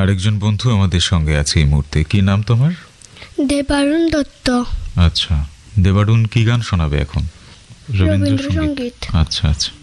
আরেকজন বন্ধু আমাদের সঙ্গে আছে এই মুহূর্তে। কি নাম তোমার? দেবারুণ দত্ত। আচ্ছা, দেবারুণ কি গান শোনাবে এখন? রবীন্দ্রসঙ্গীত। আচ্ছা আচ্ছা।